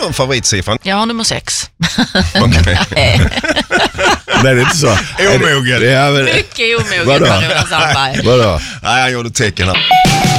någon favoritsiffra? Jag har nummer 6. Okay. Nej, det är inte så. Omogen. Mycket omogen, Per-Jonas Sandberg. Vadå? Nej, han gjorde tecken här.